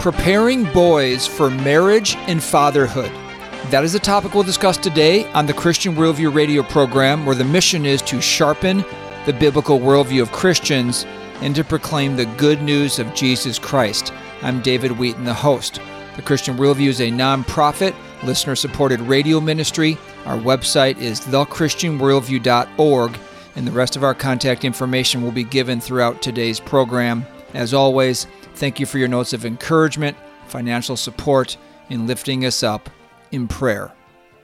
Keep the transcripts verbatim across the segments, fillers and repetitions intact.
Preparing boys for marriage and fatherhood. That is the topic we'll discuss today on the Christian Worldview radio program, where the mission is to sharpen the biblical worldview of Christians and to proclaim the good news of Jesus Christ. I'm David Wheaton, the host. The Christian Worldview is a nonprofit, listener-supported radio ministry. Our website is the christian worldview dot org, and the rest of our contact information will be given throughout today's program. As always, thank you for your notes of encouragement, financial support, and lifting us up in prayer.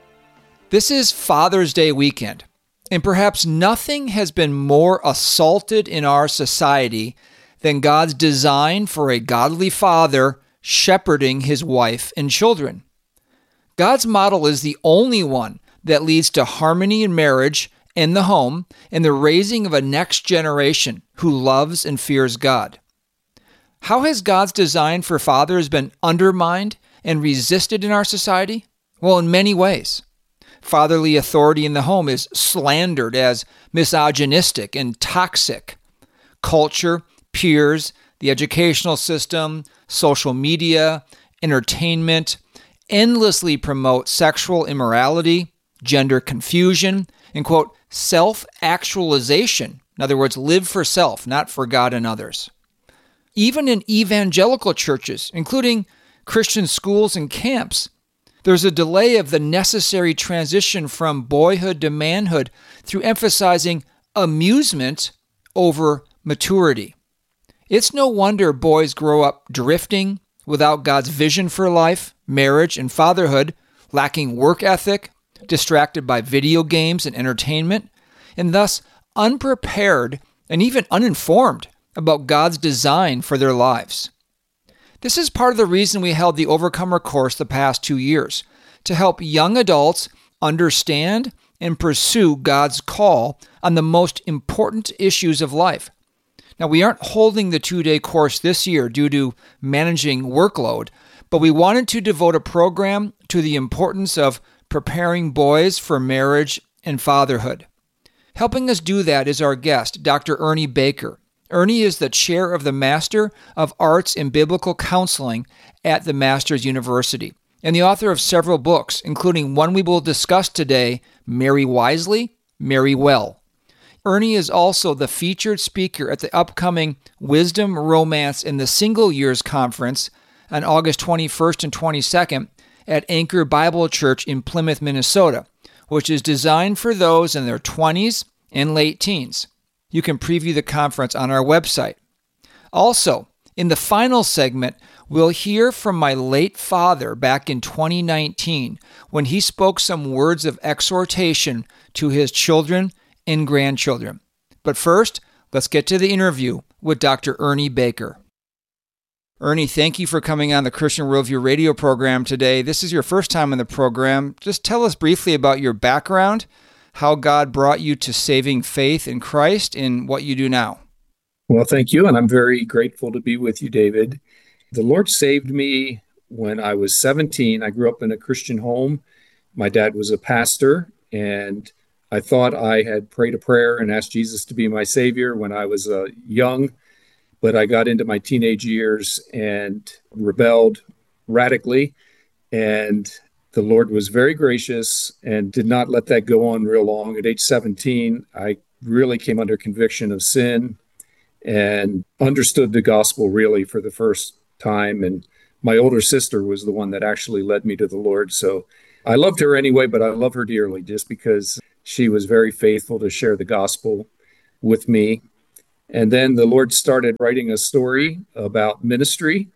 This is Father's Day weekend, and perhaps nothing has been more assaulted in our society than God's design for a godly father shepherding his wife and children. God's model is the only one that leads to harmony in marriage and the home and the raising of a next generation who loves and fears God. How has God's design for fathers been undermined and resisted in our society? Well, in many ways. Fatherly authority in the home is slandered as misogynistic and toxic. Culture, peers, the educational system, social media, entertainment endlessly promote sexual immorality, gender confusion, and, quote, self-actualization. In other words, live for self, not for God and others. Even in evangelical churches, including Christian schools and camps, there's a delay of the necessary transition from boyhood to manhood through emphasizing amusement over maturity. It's no wonder boys grow up drifting without God's vision for life, marriage, and fatherhood, lacking work ethic, distracted by video games and entertainment, and thus unprepared and even uninformed about God's design for their lives. This is part of the reason we held the Overcomer course the past two years, to help young adults understand and pursue God's call on the most important issues of life. Now, we aren't holding the two-day course this year due to managing workload, but we wanted to devote a program to the importance of preparing boys for marriage and fatherhood. Helping us do that is our guest, Doctor Ernie Baker. Ernie is the chair of the Master of Arts in Biblical Counseling at the Masters University, and the author of several books, including one we will discuss today, Marry Wisely, Marry Well. Ernie is also the featured speaker at the upcoming Wisdom, Romance, and the Single Years Conference on August twenty-first and twenty-second at Anchor Bible Church in Plymouth, Minnesota, which is designed for those in their twenties and late teens. You can preview the conference on our website. Also, in the final segment, we'll hear from my late father back in twenty nineteen when he spoke some words of exhortation to his children and grandchildren. But first, let's get to the interview with Doctor Ernie Baker. Ernie, thank you for coming on the Christian Worldview radio program today. This is your first time on the program. Just tell us briefly about your background, how God brought you to saving faith in Christ, and what you do now. Well, thank you, and I'm very grateful to be with you, David. The Lord saved me when I was seventeen. I grew up in a Christian home. My dad was a pastor, and I thought I had prayed a prayer and asked Jesus to be my Savior when I was uh, young, but I got into my teenage years and rebelled radically, and the Lord was very gracious and did not let that go on real long. At age seventeen, I really came under conviction of sin and understood the gospel really for the first time. And my older sister was the one that actually led me to the Lord. So I loved her anyway, but I love her dearly just because she was very faithful to share the gospel with me. And then the Lord started writing a story about ministry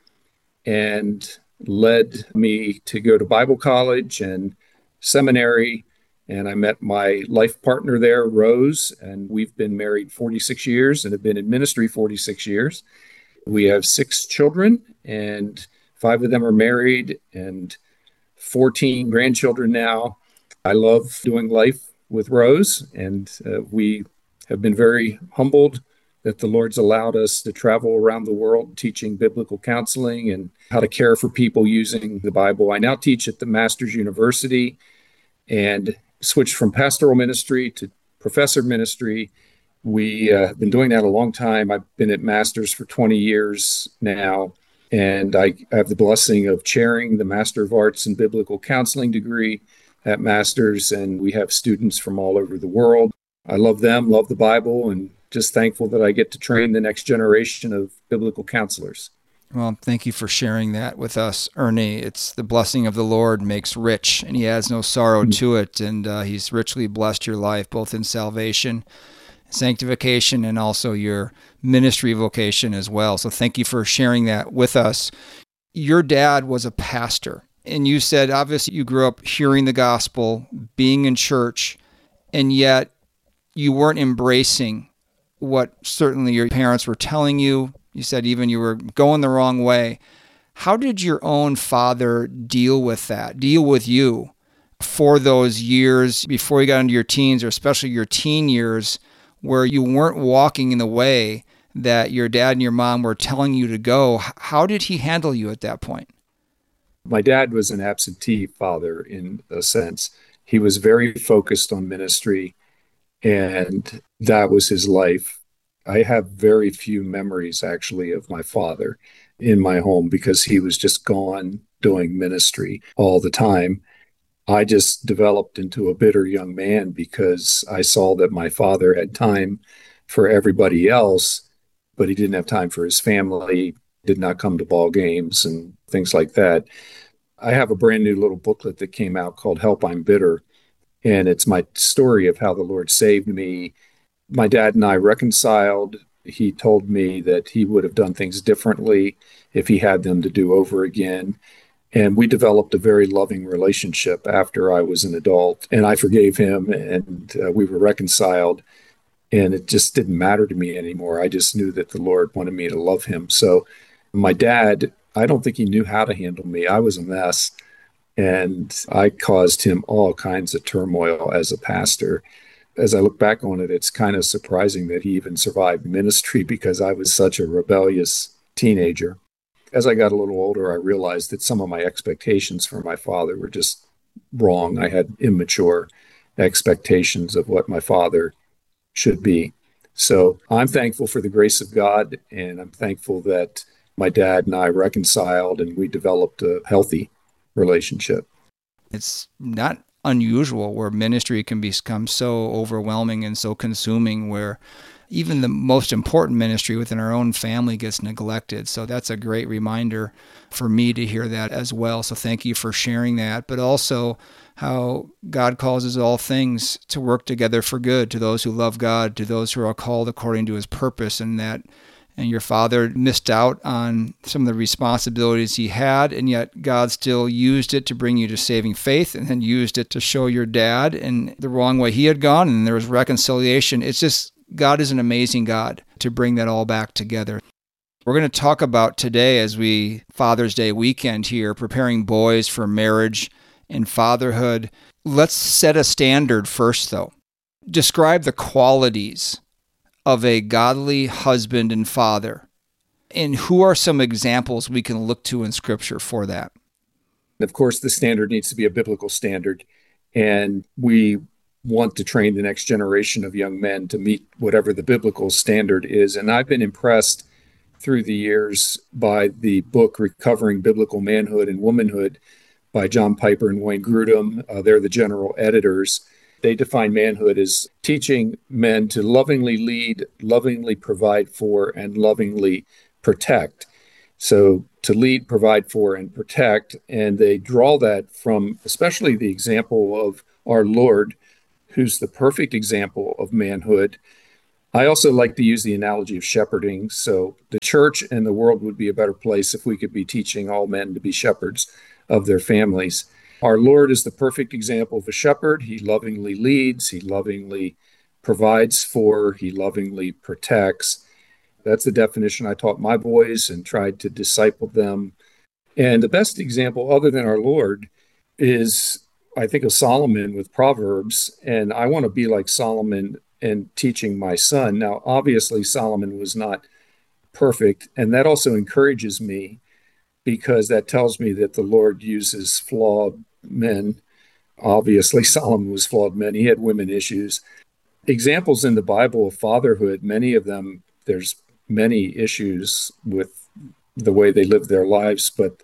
and led me to go to Bible college and seminary. And I met my life partner there, Rose, and we've been married forty-six years and have been in ministry forty-six years. We have six children, and five of them are married, and fourteen grandchildren now. I love doing life with Rose, and uh, we have been very humbled that the Lord's allowed us to travel around the world teaching biblical counseling and how to care for people using the Bible. I now teach at the Masters University and switched from pastoral ministry to professor ministry. We uh, have been doing that a long time. I've been at Masters for twenty years now. And I have the blessing of chairing the Master of Arts in Biblical Counseling degree at Masters, and we have students from all over the world. I love them, love the Bible, and just thankful that I get to train the next generation of biblical counselors. Well, thank you for sharing that with us, Ernie. It's the blessing of the Lord makes rich, and he adds no sorrow mm-hmm. to it. And uh, he's richly blessed your life, both in salvation, sanctification, and also your ministry vocation as well. So thank you for sharing that with us. Your dad was a pastor, and you said, obviously, you grew up hearing the gospel, being in church, and yet you weren't embracing what certainly your parents were telling you. You said even you were going the wrong way. How did your own father deal with that, deal with you for those years before you got into your teens, or especially your teen years, where you weren't walking in the way that your dad and your mom were telling you to go? How did he handle you at that point? My dad was an absentee father in a sense. He was very focused on ministry, and that was his life. I have very few memories, actually, of my father in my home because he was just gone doing ministry all the time. I just developed into a bitter young man because I saw that my father had time for everybody else, but he didn't have time for his family, did not come to ball games and things like that. I have a brand new little booklet that came out called Help, I'm Bitter, and it's my story of how the Lord saved me. My dad and I reconciled. He told me that he would have done things differently if he had them to do over again. And we developed a very loving relationship after I was an adult. And I forgave him, and uh, we were reconciled. And it just didn't matter to me anymore. I just knew that the Lord wanted me to love him. So my dad, I don't think he knew how to handle me. I was a mess. And I caused him all kinds of turmoil as a pastor. As I look back on it, it's kind of surprising that he even survived ministry because I was such a rebellious teenager. As I got a little older, I realized that some of my expectations for my father were just wrong. I had immature expectations of what my father should be. So I'm thankful for the grace of God, and I'm thankful that my dad and I reconciled and we developed a healthy relationship. It's not unusual where ministry can become so overwhelming and so consuming where even the most important ministry within our own family gets neglected. So that's a great reminder for me to hear that as well. So thank you for sharing that, but also how God causes all things to work together for good to those who love God, to those who are called according to his purpose, and that and your father missed out on some of the responsibilities he had, and yet God still used it to bring you to saving faith, and then used it to show your dad in the wrong way he had gone, and there was reconciliation. It's just, God is an amazing God to bring that all back together. We're going to talk about today, as we Father's Day weekend here, preparing boys for marriage and fatherhood. Let's set a standard first, though. Describe the qualities of a godly husband and father, and who are some examples we can look to in Scripture for that? Of course, the standard needs to be a biblical standard, and we want to train the next generation of young men to meet whatever the biblical standard is. And I've been impressed through the years by the book Recovering Biblical Manhood and Womanhood by John Piper and Wayne Grudem. Uh, they're the general editors. They define manhood as teaching men to lovingly lead, lovingly provide for, and lovingly protect. So to lead, provide for, and protect. And they draw that from especially the example of our Lord, who's the perfect example of manhood. I also like to use the analogy of shepherding. So the church and the world would be a better place if we could be teaching all men to be shepherds of their families. Our Lord is the perfect example of a shepherd. He lovingly leads, he lovingly provides for, he lovingly protects. That's the definition I taught my boys and tried to disciple them. And the best example other than our Lord is, I think, of Solomon with Proverbs. And I want to be like Solomon in teaching my son. Now, obviously, Solomon was not perfect. And that also encourages me because that tells me that the Lord uses flawed men. Obviously, Solomon was flawed man. He had women issues. Examples in the Bible of fatherhood, many of them, there's many issues with the way they live their lives. But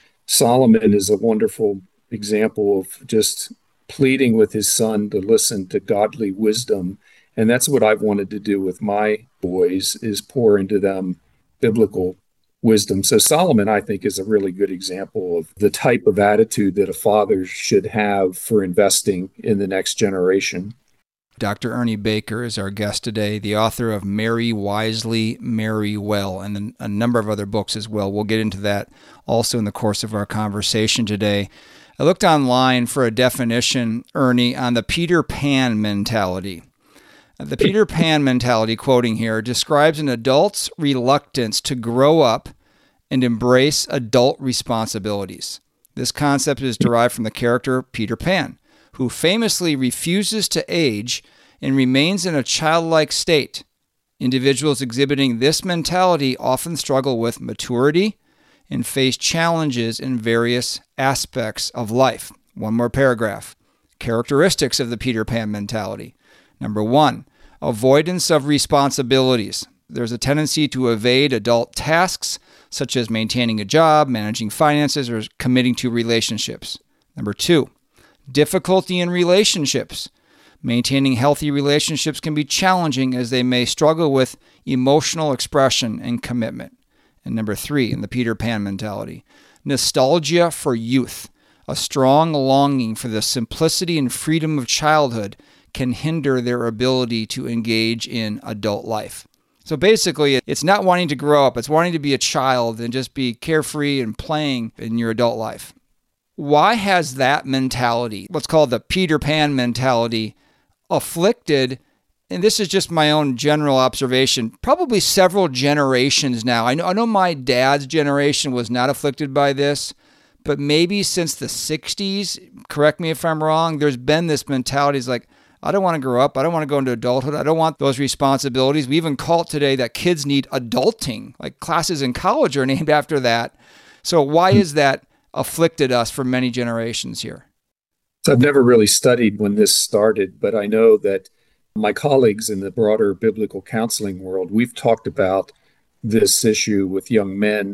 Solomon is a wonderful example of just pleading with his son to listen to godly wisdom. And that's what I've wanted to do with my boys, is pour into them biblical wisdom. So Solomon, I think, is a really good example of the type of attitude that a father should have for investing in the next generation. Doctor Ernie Baker is our guest today, the author of Marry Wisely, Marry Well, and a number of other books as well. We'll get into that also in the course of our conversation today. I looked online for a definition, Ernie, on the Peter Pan mentality. The Peter Pan mentality, quoting here, describes an adult's reluctance to grow up and embrace adult responsibilities. This concept is derived from the character Peter Pan, who famously refuses to age and remains in a childlike state. Individuals exhibiting this mentality often struggle with maturity and face challenges in various aspects of life. One more paragraph. Characteristics of the Peter Pan mentality. Number one, avoidance of responsibilities. There's a tendency to evade adult tasks, such as maintaining a job, managing finances, or committing to relationships. Number two, difficulty in relationships. Maintaining healthy relationships can be challenging as they may struggle with emotional expression and commitment. And number three, in the Peter Pan mentality, nostalgia for youth. A strong longing for the simplicity and freedom of childhood can hinder their ability to engage in adult life. So basically, it's not wanting to grow up, it's wanting to be a child and just be carefree and playing in your adult life. Why has that mentality, what's called the Peter Pan mentality, afflicted, and this is just my own general observation, probably several generations now? I know, I know my dad's generation was not afflicted by this, but maybe since the sixties, correct me if I'm wrong, there's been this mentality. It's like, I don't want to grow up. I don't want to go into adulthood. I don't want those responsibilities. We even call it today that kids need adulting. Like classes in college are named after that. So why is that afflicted us for many generations here? So I've never really studied when this started, but I know that my colleagues in the broader biblical counseling world, we've talked about this issue with young men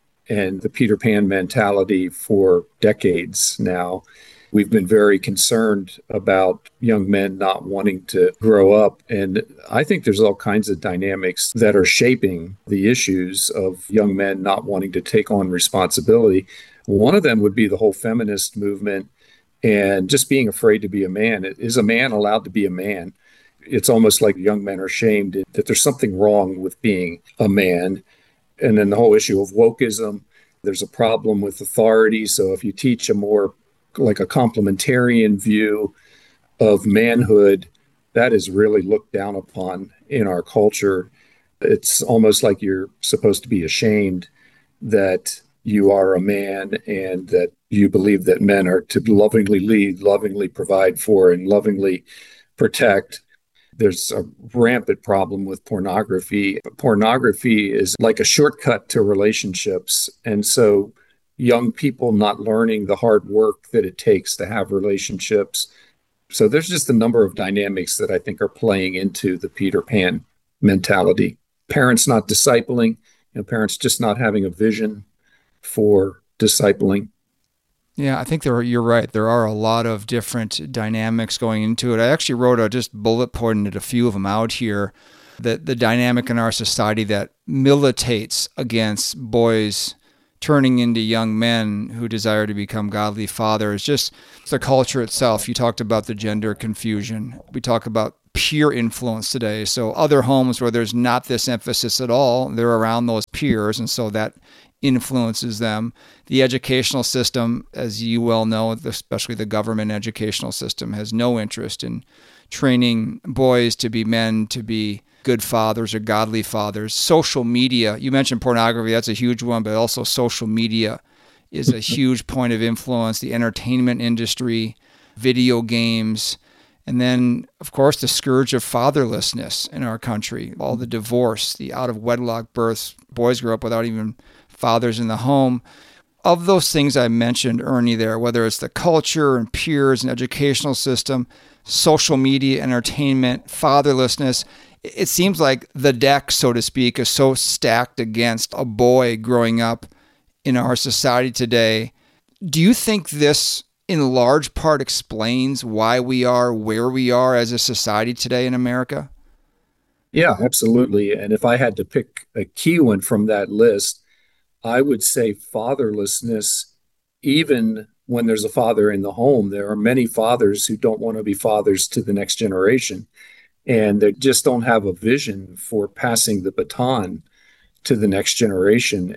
and the Peter Pan mentality for decades now. We've been very concerned about young men not wanting to grow up. And I think there's all kinds of dynamics that are shaping the issues of young men not wanting to take on responsibility. One of them would be the whole feminist movement and just being afraid to be a man. Is a man allowed to be a man? It's almost like young men are shamed that there's something wrong with being a man. And then the whole issue of wokeism, there's a problem with authority. So if you teach a more like a complementarian view of manhood, that is really looked down upon in our culture. It's almost like you're supposed to be ashamed that you are a man and that you believe that men are to lovingly lead, lovingly provide for, and lovingly protect. There's a rampant problem with pornography. Pornography is like a shortcut to relationships. And so young people not learning the hard work that it takes to have relationships. So there's just a number of dynamics that I think are playing into the Peter Pan mentality. Parents not discipling, you know, parents just not having a vision for discipling. Yeah, I think there are, you're right. There are a lot of different dynamics going into it. I actually wrote a just bullet pointed a few of them out here. That the dynamic in our society that militates against boys turning into young men who desire to become godly fathers, just the culture itself. You talked about the gender confusion. We talk about peer influence today. So other homes where there's not this emphasis at all, they're around those peers, and so that influences them. The educational system, as you well know, especially the government educational system, has no interest in training boys to be men, to be good fathers or godly fathers. Social media, you mentioned pornography, that's a huge one, but also social media is a huge point of influence. The entertainment industry, video games, and then, of course, the scourge of fatherlessness in our country, all the divorce, the out-of-wedlock births. Boys grow up without even fathers in the home. Of those things I mentioned, Ernie, there, whether it's the culture and peers and educational system, social media, entertainment, fatherlessness, it seems like the deck, so to speak, is so stacked against a boy growing up in our society today. Do you think this, in large part, explains why we are where we are as a society today in America? Yeah, absolutely. And if I had to pick a key one from that list, I would say fatherlessness. Even when there's a father in the home, there are many fathers who don't want to be fathers to the next generation. And they just don't have a vision for passing the baton to the next generation.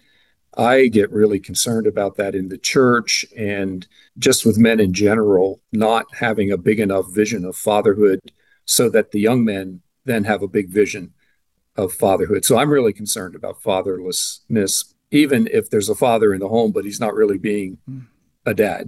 I get really concerned about that in the church and just with men in general, not having a big enough vision of fatherhood so that the young men then have a big vision of fatherhood. So I'm really concerned about fatherlessness, even if there's a father in the home, but he's not really being a dad.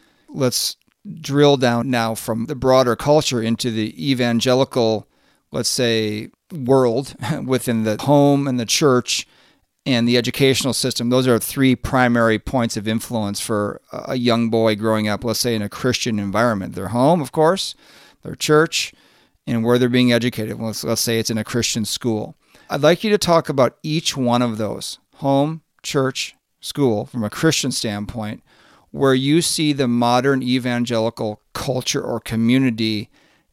Let's drill down now from the broader culture into the evangelical, let's say, world within the home and the church and the educational system. Those are three primary points of influence for a young boy growing up, let's say, in a Christian environment. Their home, of course, their church, and where they're being educated. Let's, let's say it's in a Christian school. I'd like you to talk about each one of those, home, church, school, from a Christian standpoint, where you see the modern evangelical culture or community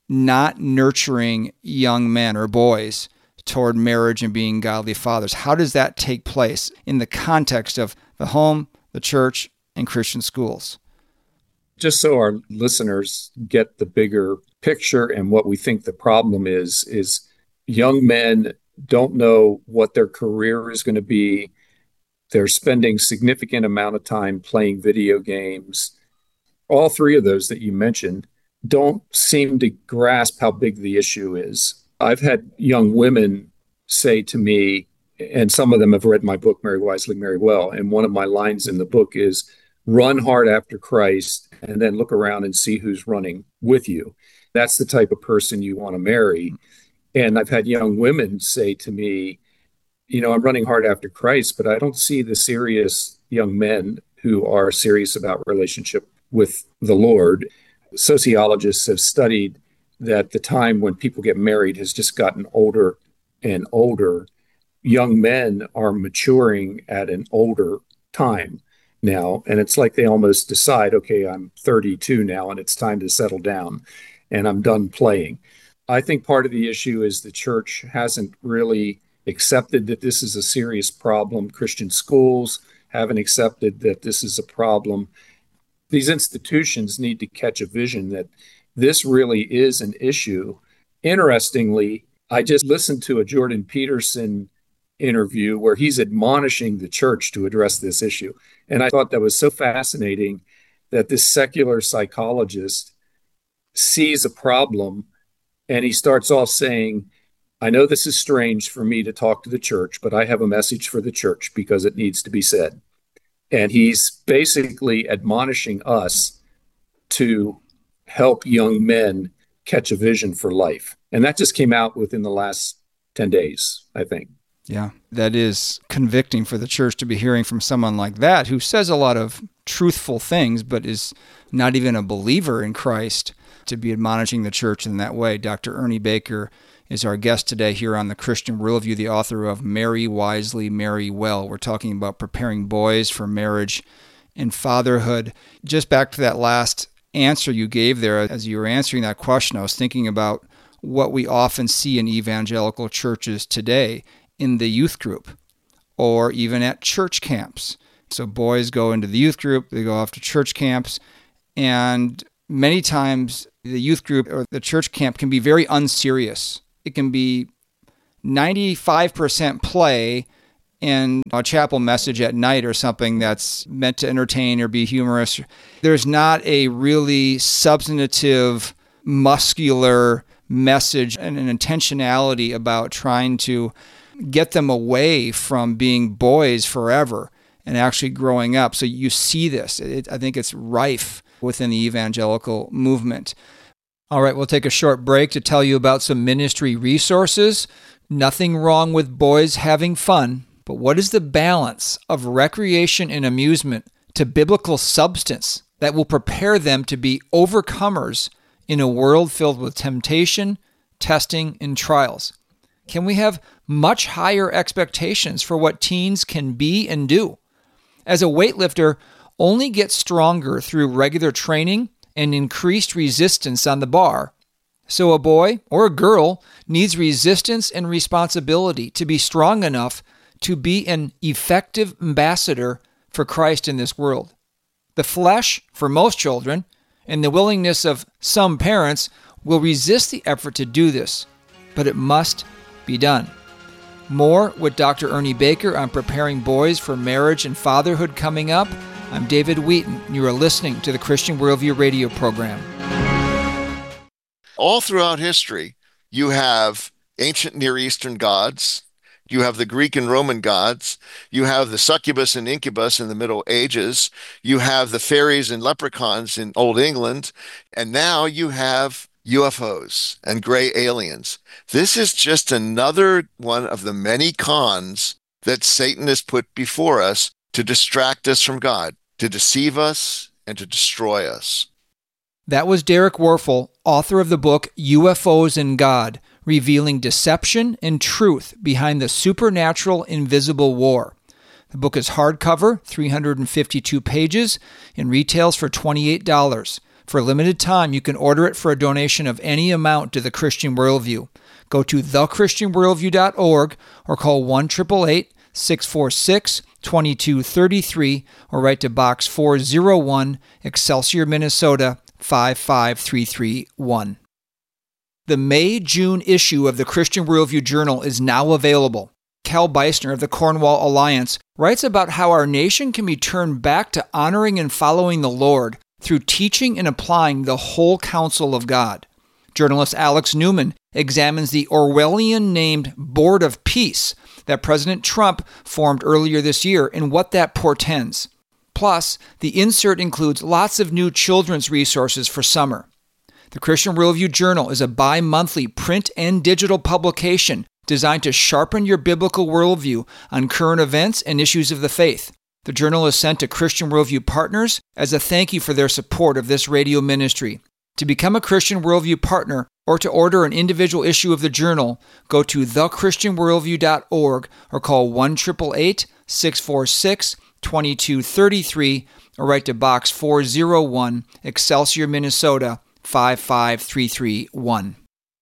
not nurturing young men or boys toward marriage and being godly fathers. How does that take place in the context of the home, the church, and Christian schools? Just so our listeners get the bigger picture and what we think the problem is, is young men don't know what their career is going to be. They're spending significant amount of time playing video games. All three of those that you mentioned don't seem to grasp how big the issue is. I've had young women say to me, and some of them have read my book, Marry Wisely, Marry Well, and one of my lines in the book is, run hard after Christ and then look around and see who's running with you. That's the type of person you want to marry. And I've had young women say to me, you know, I'm running hard after Christ, but I don't see the serious young men who are serious about relationship with the Lord. Sociologists have studied that the time when people get married has just gotten older and older. Young men are maturing at an older time now, and it's like they almost decide, okay, I'm thirty-two now and it's time to settle down and I'm done playing. I think part of the issue is the church hasn't really accepted that this is a serious problem. Christian schools haven't accepted that this is a problem. These institutions need to catch a vision that this really is an issue. Interestingly, I just listened to a Jordan Peterson interview where he's admonishing the church to address this issue. And I thought that was so fascinating that this secular psychologist sees a problem and he starts off saying, I know this is strange for me to talk to the church, but I have a message for the church because it needs to be said. And he's basically admonishing us to help young men catch a vision for life. And that just came out within the last ten days, I think. Yeah, that is convicting for the church to be hearing from someone like that who says a lot of truthful things, but is not even a believer in Christ, to be admonishing the church in that way. Doctor Ernie Baker is our guest today here on the Christian Worldview, the author of Marry Wisely, Marry Well. We're talking about preparing boys for marriage and fatherhood. Just back to that last answer you gave there, as you were answering that question, I was thinking about what we often see in evangelical churches today in the youth group or even at church camps. So boys go into the youth group, they go off to church camps, and many times the youth group or the church camp can be very unserious. It can be ninety-five percent play and a chapel message at night or something that's meant to entertain or be humorous. There's not a really substantive, muscular message and an intentionality about trying to get them away from being boys forever and actually growing up. So you see this. It, I think it's rife within the evangelical movement. All right, we'll take a short break to tell you about some ministry resources. Nothing wrong with boys having fun, but what is the balance of recreation and amusement to biblical substance that will prepare them to be overcomers in a world filled with temptation, testing, and trials? Can we have much higher expectations for what teens can be and do? As a weightlifter only gets stronger through regular training and increased resistance on the bar, so a boy or a girl needs resistance and responsibility to be strong enough to be an effective ambassador for Christ in this world. The flesh, for most children, and the willingness of some parents will resist the effort to do this, but it must be done. More with Doctor Ernie Baker on preparing boys for marriage and fatherhood coming up. I'm David Wheaton, and you are listening to the Christian Worldview radio program. All throughout history, you have ancient Near Eastern gods, you have the Greek and Roman gods, you have the succubus and incubus in the Middle Ages, you have the fairies and leprechauns in Old England, and now you have U F Os and gray aliens. This is just another one of the many cons that Satan has put before us to distract us from God, to deceive us, and to destroy us. That was Derek Warfel, author of the book U F Os and God, revealing deception and truth behind the supernatural invisible war. The book is hardcover, three hundred fifty-two pages, and retails for twenty-eight dollars. For a limited time, you can order it for a donation of any amount to the Christian Worldview. Go to the christian worldview dot org or call one eight eight eight, six four six, two two three three or write to Box four oh one, Excelsior, Minnesota, five five three three one. The May-June issue of the Christian Worldview Journal is now available. Cal Beisner of the Cornwall Alliance writes about how our nation can be turned back to honoring and following the Lord through teaching and applying the whole counsel of God. Journalist Alex Newman examines the Orwellian-named Board of Peace that President Trump formed earlier this year and what that portends. Plus, the insert includes lots of new children's resources for summer. The Christian Worldview Journal is a bi-monthly print and digital publication designed to sharpen your biblical worldview on current events and issues of the faith. The journal is sent to Christian Worldview partners as a thank you for their support of this radio ministry. To become a Christian Worldview partner or to order an individual issue of the journal, go to the christian worldview dot org or call one eight eight eight, six four six, two two three three or write to Box four oh one, Excelsior, Minnesota, five five three three one.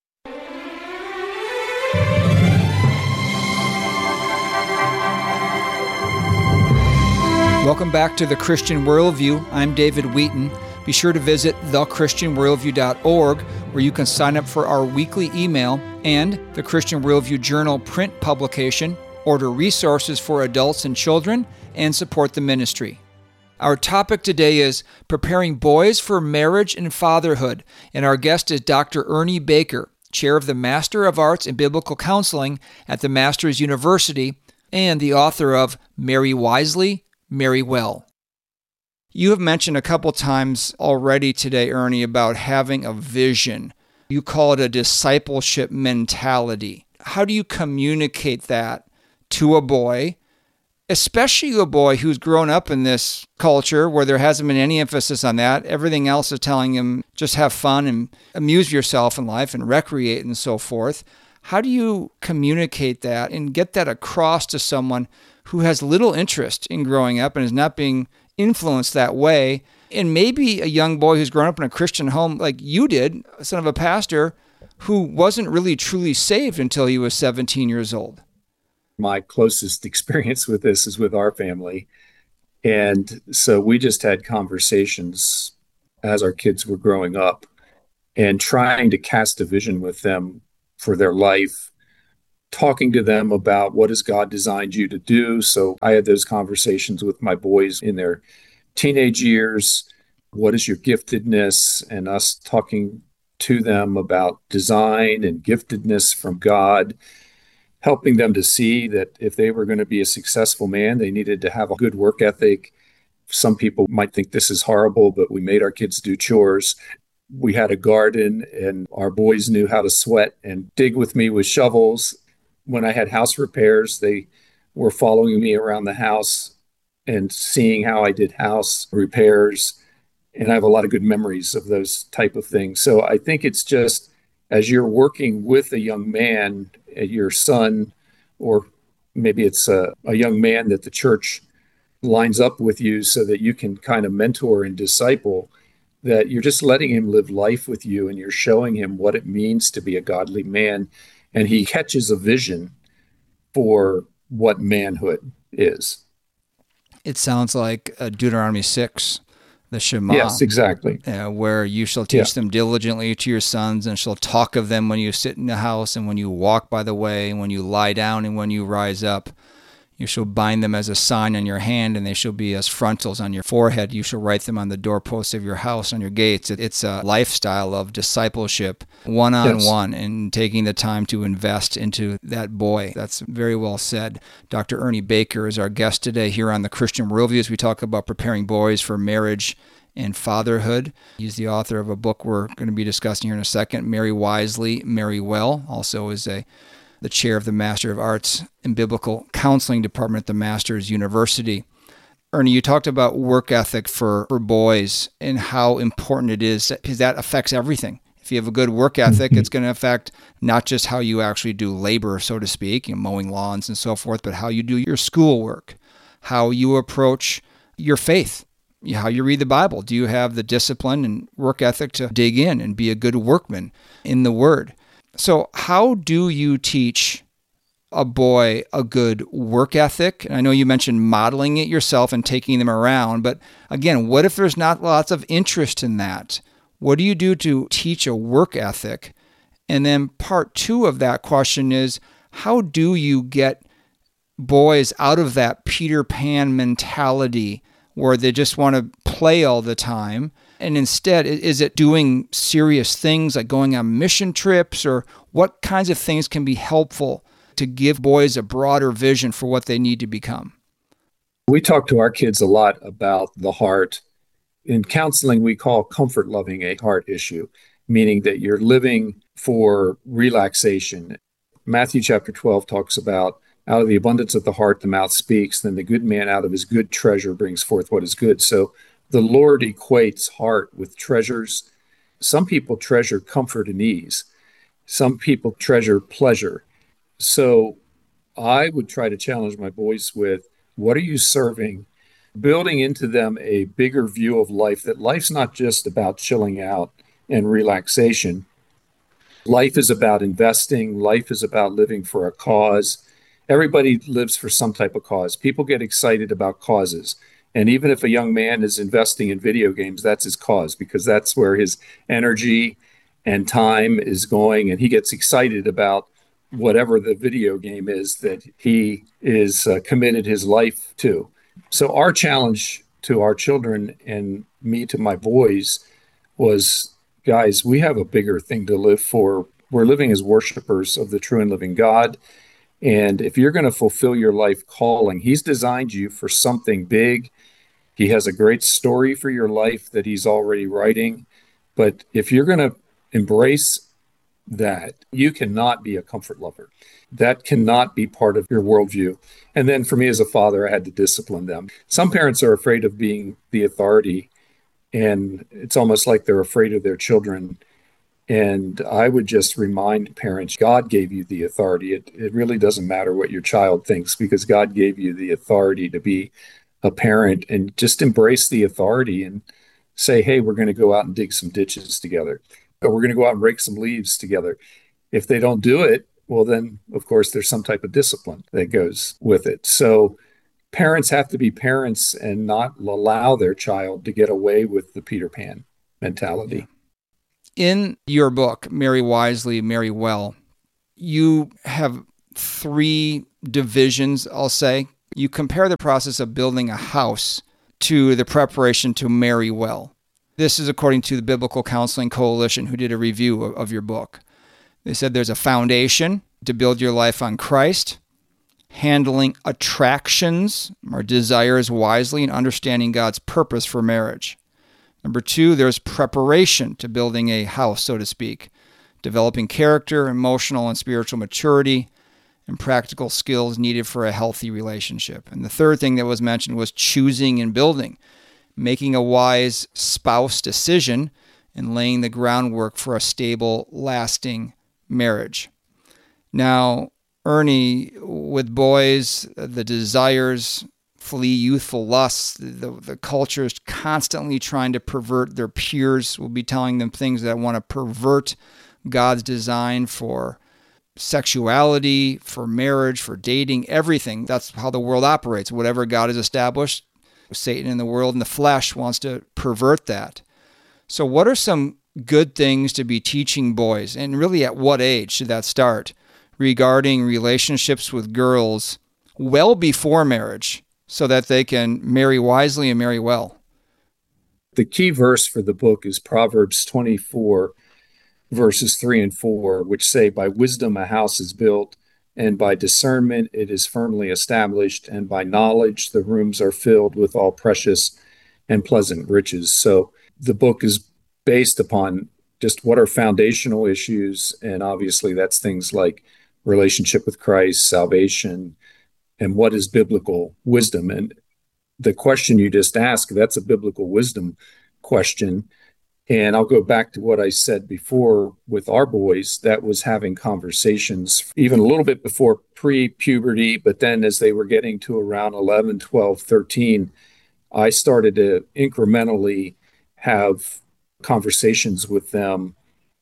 Welcome back to the Christian Worldview. I'm David Wheaton. Be sure to visit the christian worldview dot org, where you can sign up for our weekly email and the Christian Worldview Journal print publication, order resources for adults and children, and support the ministry. Our topic today is preparing boys for marriage and fatherhood, and our guest is Doctor Ernie Baker, chair of the Master of Arts in Biblical Counseling at the Masters University, and the author of Marry Wisely, Marry Well. You have mentioned a couple times already today, Ernie, about having a vision. You call it a discipleship mentality. How do you communicate that to a boy, especially a boy who's grown up in this culture where there hasn't been any emphasis on that? Everything else is telling him just have fun and amuse yourself in life and recreate and so forth. How do you communicate that and get that across to someone who has little interest in growing up and is not being influenced that way, and maybe a young boy who's grown up in a Christian home like you did, son of a pastor, who wasn't really truly saved until he was seventeen years old? My closest experience with this is with our family. And so we just had conversations as our kids were growing up and trying to cast a vision with them for their life, talking to them about what has God designed you to do. So I had those conversations with my boys in their teenage years. What is your giftedness? And us talking to them about design and giftedness from God, helping them to see that if they were going to be a successful man, they needed to have a good work ethic. Some people might think this is horrible, but we made our kids do chores. We had a garden and our boys knew how to sweat and dig with me with shovels. When I had house repairs, they were following me around the house, and seeing how I did house repairs. And I have a lot of good memories of those type of things. So I think it's just as you're working with a young man, your son, or maybe it's a, a young man that the church lines up with you so that you can kind of mentor and disciple, that you're just letting him live life with you and you're showing him what it means to be a godly man. And he catches a vision for what manhood is. It sounds like uh, Deuteronomy six, the Shema. Yes, exactly. Uh, where you shall teach yeah. them diligently to your sons, and shall talk of them when you sit in the house, and when you walk by the way, and when you lie down, and when you rise up. You shall bind them as a sign on your hand, and they shall be as frontals on your forehead. You shall write them on the doorposts of your house, on your gates. It's a lifestyle of discipleship, one-on-one, yes. and taking the time to invest into that boy. That's very well said. Doctor Ernie Baker is our guest today here on the Christian Worldview as we talk about preparing boys for marriage and fatherhood. He's the author of a book we're going to be discussing here in a second, Marry Wisely, Marry Well. Also is a the chair of the Master of Arts and Biblical Counseling Department at the Masters University. Ernie, you talked about work ethic for, for boys and how important it is, because that affects everything. If you have a good work ethic, it's going to affect not just how you actually do labor, so to speak, you know, mowing lawns and so forth, but how you do your schoolwork, how you approach your faith, how you read the Bible. Do you have the discipline and work ethic to dig in and be a good workman in the Word? So how do you teach a boy a good work ethic? And I know you mentioned modeling it yourself and taking them around, but again, what if there's not lots of interest in that? What do you do to teach a work ethic? And then part two of that question is, how do you get boys out of that Peter Pan mentality where they just want to play all the time? And instead, is it doing serious things like going on mission trips, or what kinds of things can be helpful to give boys a broader vision for what they need to become? We talk to our kids a lot about the heart. In counseling, we call comfort loving a heart issue, meaning that you're living for relaxation. Matthew chapter twelve talks about out of the abundance of the heart, the mouth speaks, then the good man out of his good treasure brings forth what is good. So the Lord equates heart with treasures. Some people treasure comfort and ease. Some people treasure pleasure. So I would try to challenge my boys with, what are you serving? Building into them a bigger view of life, that life's not just about chilling out and relaxation. Life is about investing. Life is about living for a cause. Everybody lives for some type of cause. People get excited about causes. And even if a young man is investing in video games, that's his cause, because that's where his energy and time is going. And he gets excited about whatever the video game is that he is uh, committed his life to. So our challenge to our children, and me to my boys, was, guys, we have a bigger thing to live for. We're living as worshipers of the true and living God. And if you're going to fulfill your life calling, he's designed you for something big. He has a great story for your life that he's already writing. But if you're going to embrace that, you cannot be a comfort lover. That cannot be part of your worldview. And then for me as a father, I had to discipline them. Some parents are afraid of being the authority, and it's almost like they're afraid of their children. And I would just remind parents, God gave you the authority. It, it really doesn't matter what your child thinks, because God gave you the authority to be a parent, and just embrace the authority and say, hey, we're going to go out and dig some ditches together, or we're going to go out and rake some leaves together. If they don't do it, well, then, of course, there's some type of discipline that goes with it. So parents have to be parents and not allow their child to get away with the Peter Pan mentality. In your book, Marry Wisely, Marry Well, you have three divisions, I'll say. You compare the process of building a house to the preparation to marry well. This is according to the Biblical Counseling Coalition, who did a review of, of your book. They said there's a foundation to build your life on Christ, handling attractions or desires wisely, and understanding God's purpose for marriage. Number two, there's preparation to building a house, so to speak, developing character, emotional and spiritual maturity, and practical skills needed for a healthy relationship. And the third thing that was mentioned was choosing and building, making a wise spouse decision and laying the groundwork for a stable, lasting marriage. Now, Ernie, with boys, the desires flee youthful lusts. The, the culture is constantly trying to pervert. Their peers will be telling them things that want to pervert God's design for sexuality, for marriage, for dating, everything. That's how the world operates. Whatever God has established, Satan in the world and the flesh wants to pervert that. So what are some good things to be teaching boys, and really at what age should that start, regarding relationships with girls well before marriage so that they can marry wisely and marry well? The key verse for the book is Proverbs twenty-four, verses three and four, which say, "By wisdom a house is built, and by discernment it is firmly established, and by knowledge the rooms are filled with all precious and pleasant riches." So the book is based upon just what are foundational issues, and obviously that's things like relationship with Christ, salvation, and what is biblical wisdom. And the question you just asked, that's a biblical wisdom question. And I'll go back to what I said before with our boys. That was having conversations even a little bit before pre-puberty, but then as they were getting to around eleven, twelve, thirteen, I started to incrementally have conversations with them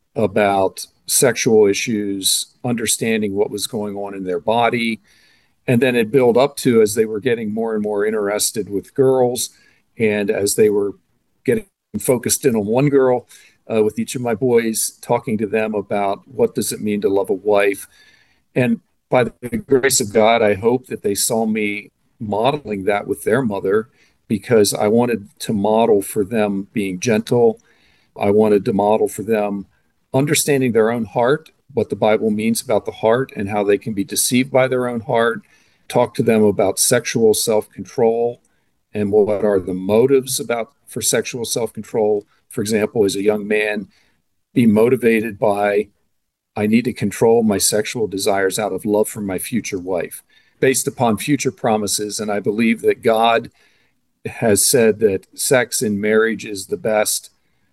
about sexual issues, understanding what was going on in their body. And then it built up to, as they were getting more and more interested with girls, and as they were getting focused in on one girl, uh, with each of my boys, talking to them about what does it mean to love a wife. And by the grace of God, I hope that they saw me modeling that with their mother, because I wanted to model for them being gentle. I wanted to model for them understanding their own heart, what the Bible means about the heart and how they can be deceived by their own heart. Talk to them about sexual self-control and what are the motives about for sexual self-control. For example, as a young man, be motivated by, I need to control my sexual desires out of love for my future wife, based upon future promises. And I believe that God has said that sex in marriage is the best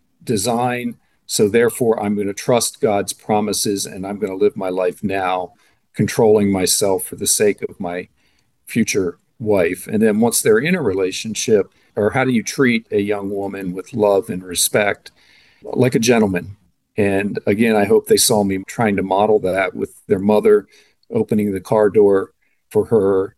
design. So therefore, I'm going to trust God's promises, and I'm going to live my life now, controlling myself for the sake of my future wife. And then once they're in a relationship, or how do you treat a young woman with love and respect, like a gentleman? And again, I hope they saw me trying to model that with their mother, opening the car door for her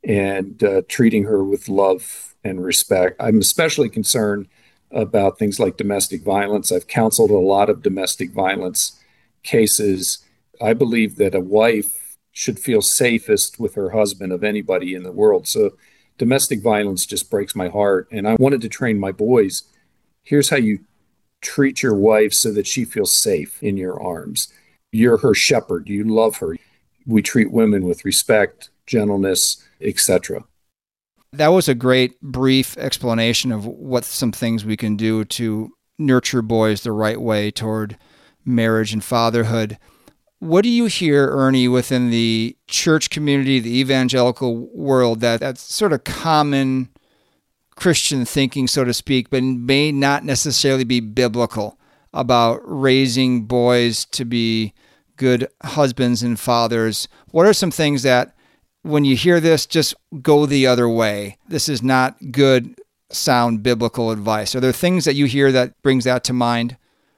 and uh, treating her with love and respect. I'm especially concerned about things like domestic violence. I've counseled a lot of domestic violence cases. I believe that a wife should feel safest with her husband of anybody in the world. So domestic violence just breaks my heart. And I wanted to train my boys. Here's how you treat your wife so that she feels safe in your arms. You're her shepherd. You love her. We treat women with respect, gentleness, et cetera. That was a great brief explanation of what some things we can do to nurture boys the right way toward marriage and fatherhood. What do you hear, Ernie, within the church community, the evangelical world, that that's sort of common Christian thinking, so to speak, but may not necessarily be biblical about raising boys to be good husbands and fathers? What are some things that, when you hear this, just go the other way? This is not good, sound biblical advice. Are there things that you hear that brings that to mind?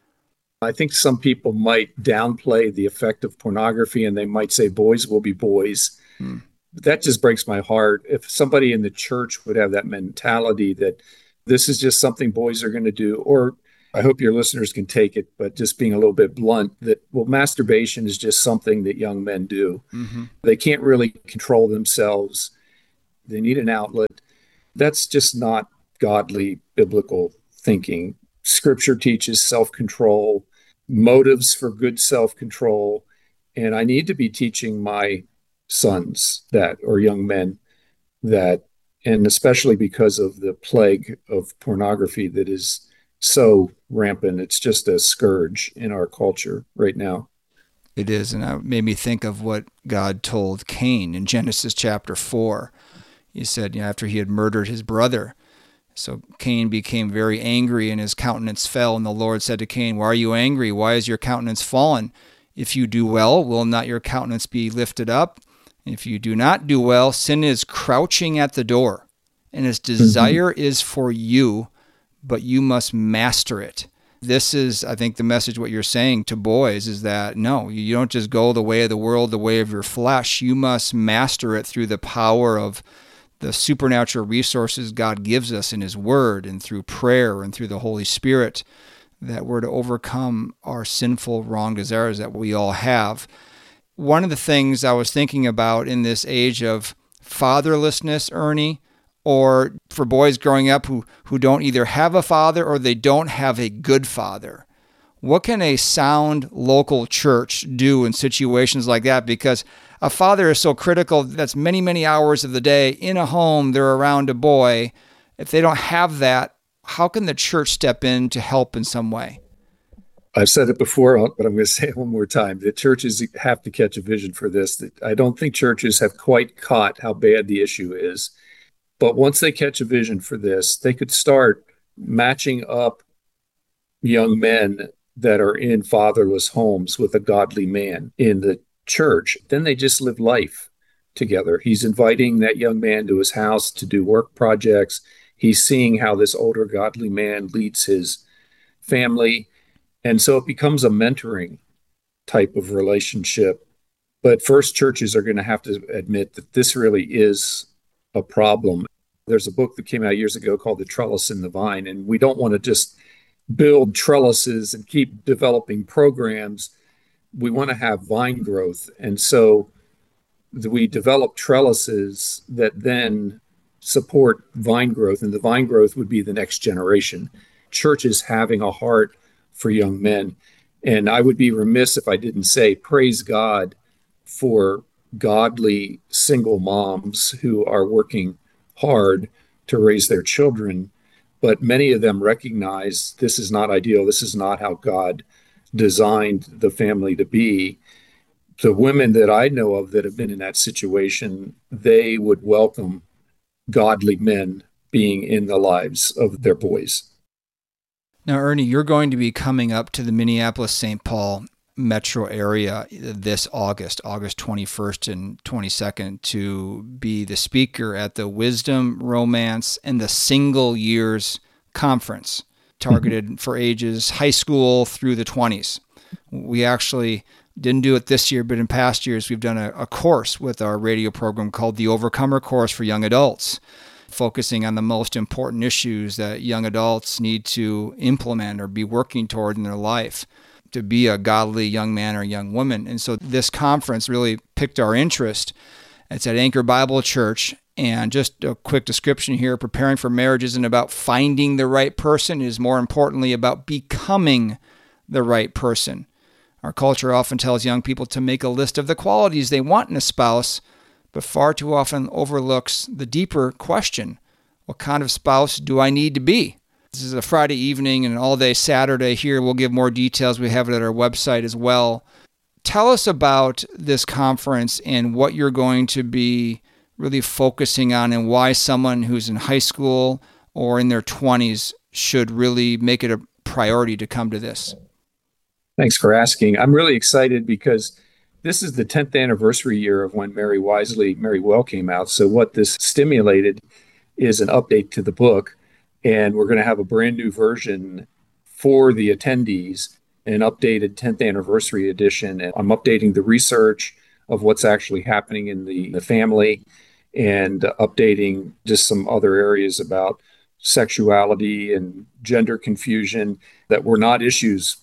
I think some people might downplay the effect of pornography, and they might say boys will be boys. Hmm. But that just breaks my heart. If somebody in the church would have that mentality that this is just something boys are going to do, or I hope your listeners can take it, but just being a little bit blunt, that, well, masturbation is just something that young men do. Mm-hmm. They can't really control themselves. They need an outlet. That's just not godly biblical thinking. Scripture teaches self-control, motives for good self-control. And I need to be teaching my sons that, or young men that, and especially because of the plague of pornography that is so rampant. It's just a scourge in our culture right now. It is, and it made me think of what God told Cain in Genesis chapter four. He said, you know, after he had murdered his brother, so Cain became very angry and his countenance fell, and the Lord said to Cain, why are you angry? Why is your countenance fallen? If you do well, will not your countenance be lifted up? If you do not do well, sin is crouching at the door, and its desire mm-hmm. is for you, but you must master it. This is, I think, the message, what you're saying to boys is that, no, you don't just go the way of the world, the way of your flesh. You must master it through the power of the supernatural resources God gives us in His Word and through prayer and through the Holy Spirit, that we're to overcome our sinful, wrong desires that we all have. One of the things I was thinking about in this age of fatherlessness, Ernie, or for boys growing up who, who don't either have a father or they don't have a good father, what can a sound local church do in situations like that? Because a father is so critical. That's many, many hours of the day in a home. They're around a boy. If they don't have that, how can the church step in to help in some way? I've said it before, but I'm going to say it one more time. The churches have to catch a vision for this. I don't think churches have quite caught how bad the issue is. But once they catch a vision for this, they could start matching up young men that are in fatherless homes with a godly man in the church. Then they just live life together. He's inviting that young man to his house to do work projects. He's seeing how this older godly man leads his family. And so it becomes a mentoring type of relationship. But first, churches are going to have to admit that this really is a problem. There's a book that came out years ago called The Trellis and the Vine, and we don't want to just build trellises and keep developing programs. We want to have vine growth. And so we develop trellises that then support vine growth, and the vine growth would be the next generation. Churches having a heart for young men. And I would be remiss if I didn't say, praise God for godly single moms who are working hard to raise their children, but many of them recognize this is not ideal. This is not how God designed the family to be. The women that I know of that have been in that situation, they would welcome godly men being in the lives of their boys. Now, Ernie, you're going to be coming up to the Minneapolis-Saint Paul metro area this August, August twenty-first and twenty-second, to be the speaker at the Wisdom, Romance, and the Single Years Conference, targeted mm-hmm. for ages high school through the twenties. We actually didn't do it this year, but in past years, we've done a, a course with our radio program called the Overcomer Course for young adults, focusing on the most important issues that young adults need to implement or be working toward in their life to be a godly young man or young woman. And so this conference really picked our interest. It's at Anchor Bible Church. And just a quick description here, preparing for marriage isn't about finding the right person. It is more importantly about becoming the right person. Our culture often tells young people to make a list of the qualities they want in a spouse, but far too often overlooks the deeper question, what kind of spouse do I need to be? This is a Friday evening and an all-day Saturday here. We'll give more details. We have it at our website as well. Tell us about this conference and what you're going to be really focusing on and why someone who's in high school or in their twenties should really make it a priority to come to this. Thanks for asking. I'm really excited because this is the tenth anniversary year of when Mary Wisely, Mary Well came out. So what this stimulated is an update to the book. And we're going to have a brand new version for the attendees, an updated tenth anniversary edition. And I'm updating the research of what's actually happening in the, the family and updating just some other areas about sexuality and gender confusion that were not issues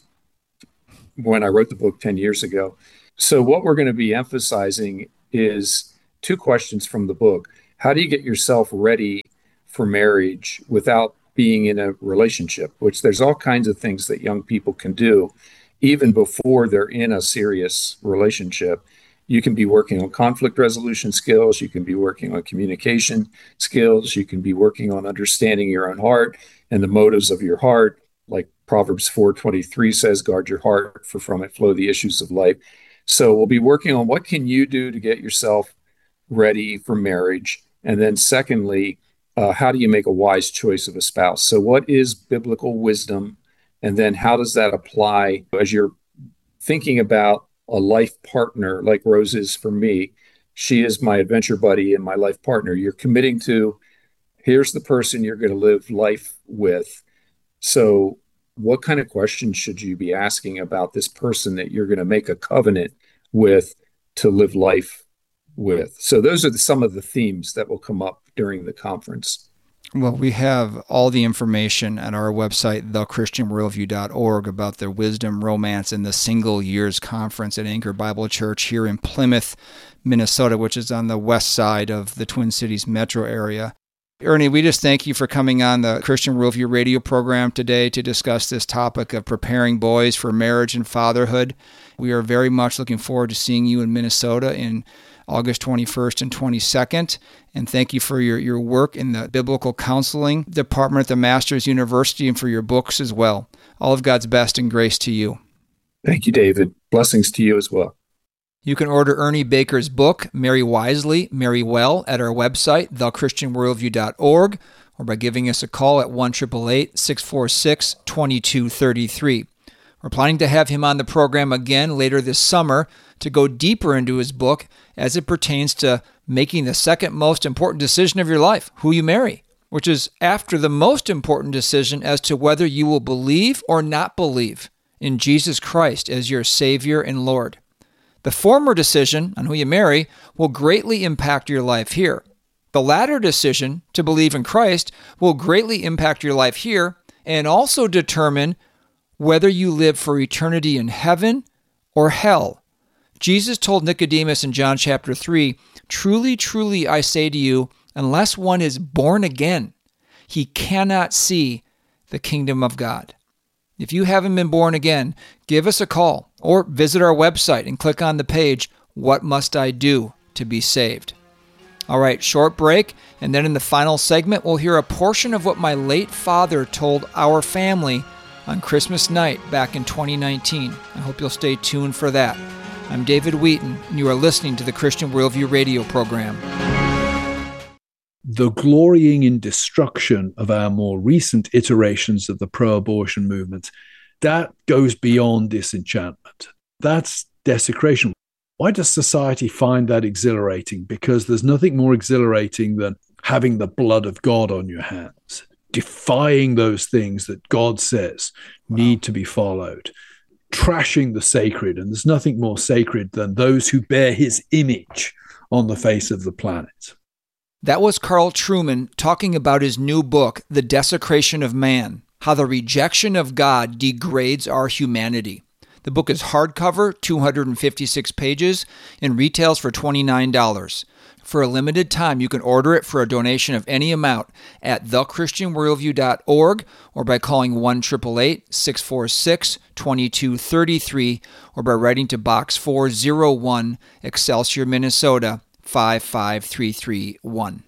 when I wrote the book ten years ago. So what we're going to be emphasizing is two questions from the book. How do you get yourself ready for marriage without being in a relationship, which there's all kinds of things that young people can do even before they're in a serious relationship. You can be working on conflict resolution skills. You can be working on communication skills. You can be working on understanding your own heart and the motives of your heart. Like Proverbs four twenty-three says, guard your heart, for from it flow the issues of life. So we'll be working on what can you do to get yourself ready for marriage. And then secondly, uh, how do you make a wise choice of a spouse? So what is biblical wisdom? And then how does that apply as you're thinking about a life partner like Rose is for me? She is my adventure buddy and my life partner. You're committing to, here's the person you're going to live life with. So what kind of questions should you be asking about this person that you're going to make a covenant with to live life with? So those are the, some of the themes that will come up during the conference. Well, we have all the information at our website, the christian worldview dot org, about the Wisdom, Romance, and the Single Years Conference at Anchor Bible Church here in Plymouth, Minnesota, which is on the west side of the Twin Cities metro area. Ernie, we just thank you for coming on the Christian Worldview radio program today to discuss this topic of preparing boys for marriage and fatherhood. We are very much looking forward to seeing you in Minnesota in August twenty-first and twenty-second. And thank you for your, your work in the Biblical Counseling Department at the Masters University and for your books as well. All of God's best and grace to you. Thank you, David. Blessings to you as well. You can order Ernie Baker's book, Marry Wisely, Marry Well, at our website, the christian worldview dot org, or by giving us a call at one eight eight eight, six four six, two two three three. We're planning to have him on the program again later this summer to go deeper into his book as it pertains to making the second most important decision of your life, who you marry, which is after the most important decision as to whether you will believe or not believe in Jesus Christ as your Savior and Lord. The former decision on who you marry will greatly impact your life here. The latter decision to believe in Christ will greatly impact your life here and also determine whether you live for eternity in heaven or hell. Jesus told Nicodemus in John chapter three, "Truly, truly, I say to you, unless one is born again, he cannot see the kingdom of God." If you haven't been born again, give us a call or visit our website and click on the page, What Must I Do to Be Saved? All right, short break, and then in the final segment, we'll hear a portion of what my late father told our family on Christmas night back in twenty nineteen. I hope you'll stay tuned for that. I'm David Wheaton, and you are listening to the Christian Worldview radio program. The glorying in destruction of our more recent iterations of the pro-abortion movement, that goes beyond disenchantment. That's desecration. Why does society find that exhilarating? Because there's nothing more exhilarating than having the blood of God on your hands, defying those things that God says wow. need to be followed, trashing the sacred. And there's nothing more sacred than those who bear his image on the face of the planet. That was Carl Trueman talking about his new book, The Desecration of Man, How the Rejection of God Degrades Our Humanity. The book is hardcover, two hundred fifty-six pages, and retails for twenty-nine dollars. For a limited time, you can order it for a donation of any amount at the christian worldview dot org or by calling one eight eight eight, six four six, two two three three or by writing to Box four oh one, Excelsior, Minnesota, five five three three one.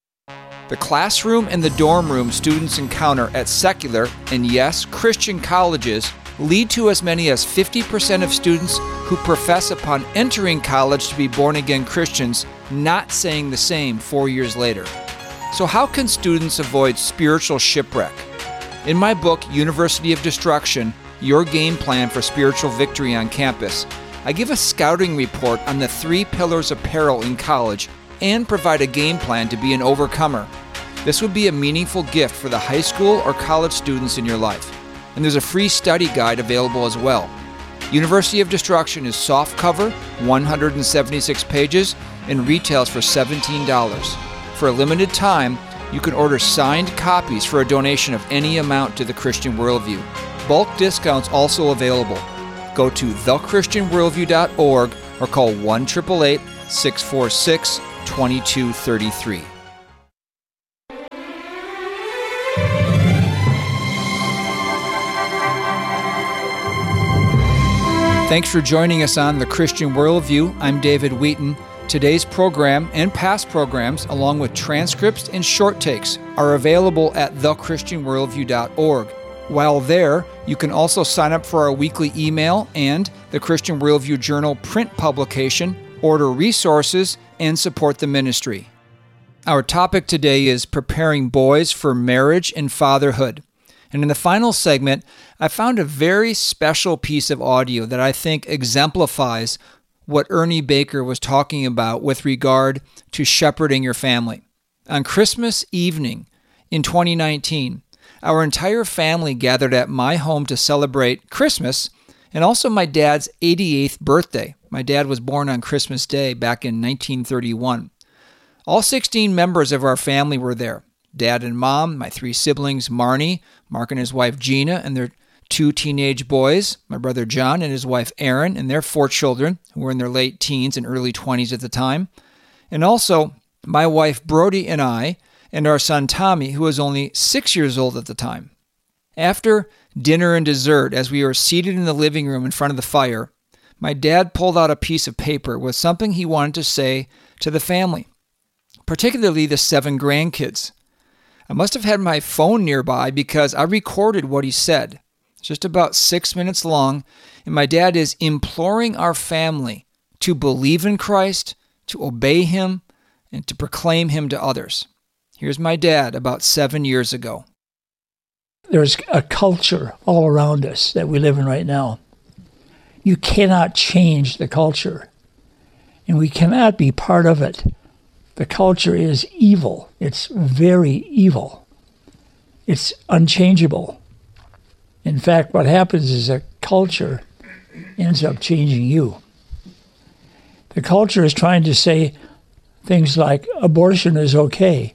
The classroom and the dorm room students encounter at secular and, yes, Christian colleges lead to as many as fifty percent of students who profess upon entering college to be born-again Christians not saying the same four years later. So how can students avoid spiritual shipwreck? In my book, University of Destruction, Your Game Plan for Spiritual Victory on Campus, I give a scouting report on the three pillars of peril in college and provide a game plan to be an overcomer. This would be a meaningful gift for the high school or college students in your life. And there's a free study guide available as well. University of Destruction is softcover, one hundred seventy-six pages, and retails for seventeen dollars. For a limited time, you can order signed copies for a donation of any amount to the Christian Worldview. Bulk discounts also available. Go to the christian worldview dot org or call one eight eight eight, six four six, two two three three. Thanks for joining us on The Christian Worldview. I'm David Wheaton. Today's program and past programs, along with transcripts and short takes, are available at the christian worldview dot org. While there, you can also sign up for our weekly email and the Christian Worldview Journal print publication, order resources, and support the ministry. Our topic today is preparing boys for marriage and fatherhood. And in the final segment, I found a very special piece of audio that I think exemplifies what Ernie Baker was talking about with regard to shepherding your family. On Christmas evening in twenty nineteen, our entire family gathered at my home to celebrate Christmas and also my dad's eighty-eighth birthday. My dad was born on Christmas Day back in nineteen thirty-one. All sixteen members of our family were there. Dad and Mom, my three siblings, Marnie, Mark and his wife Gina, and their two teenage boys, my brother John and his wife Erin, and their four children, who were in their late teens and early twenties at the time. And also my wife Brody and I, and our son Tommy, who was only six years old at the time. After dinner and dessert, as we were seated in the living room in front of the fire, my dad pulled out a piece of paper with something he wanted to say to the family, particularly the seven grandkids. I must have had my phone nearby because I recorded what he said. It's just about six minutes long, and my dad is imploring our family to believe in Christ, to obey Him, and to proclaim Him to others. Here's my dad about seven years ago. There's a culture all around us that we live in right now. You cannot change the culture, and we cannot be part of it. The culture is evil. It's very evil. It's unchangeable. In fact, what happens is a culture ends up changing you. The culture is trying to say things like abortion is okay.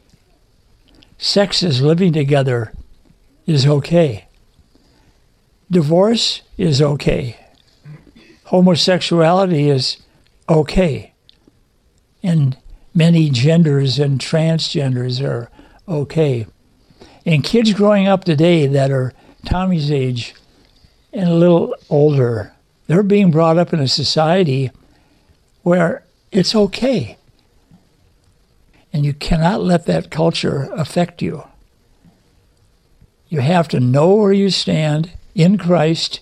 Sex is living together is okay. Divorce is okay. Homosexuality is okay. And many genders and transgenders are okay. And kids growing up today that are Tommy's age and a little older, they're being brought up in a society where it's okay. And you cannot let that culture affect you. You have to know where you stand in Christ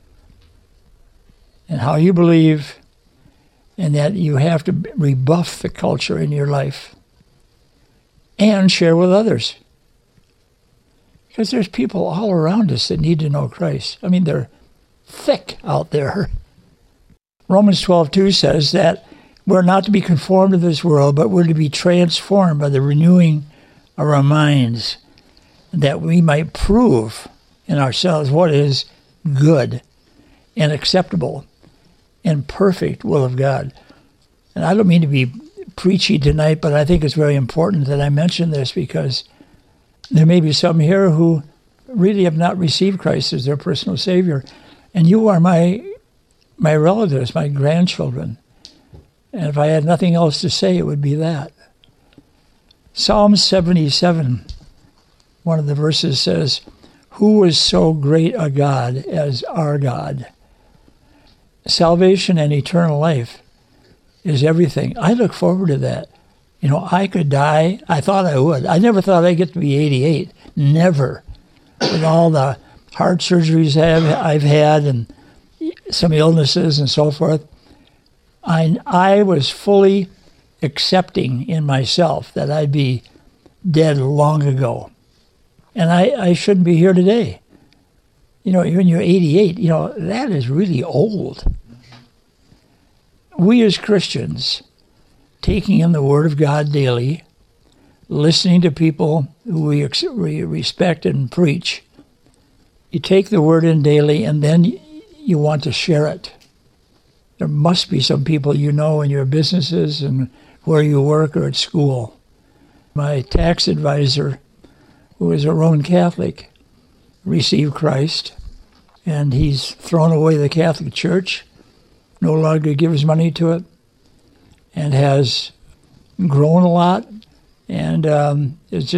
and how you believe, and that you have to rebuff the culture in your life and share with others. Because there's people all around us that need to know Christ. I mean, they're thick out there. Romans twelve two says that we're not to be conformed to this world, but we're to be transformed by the renewing of our minds, that we might prove in ourselves what is good and acceptable and perfect will of God. And I don't mean to be preachy tonight, but I think it's very important that I mention this because there may be some here who really have not received Christ as their personal Savior. And you are my my relatives, my grandchildren. And if I had nothing else to say, it would be that. Psalm seventy-seven, one of the verses says, "Who is so great a God as our God?" Salvation and eternal life is everything. I look forward to that. You know, I could die. I thought I would. I never thought I'd get to be eighty-eight. Never. With all the heart surgeries I've, I've had and some illnesses and so forth, I, I was fully accepting in myself that I'd be dead long ago. And I, I shouldn't be here today. You know, when you're eighty-eight, you know, that is really old. We as Christians, taking in the Word of God daily, listening to people who we, ex- we respect and preach, you take the Word in daily and then you want to share it. There must be some people you know in your businesses and where you work or at school. My tax advisor, who is a Roman Catholic, received Christ, and he's thrown away the Catholic Church, no longer gives money to it, and has grown a lot, and um, it's just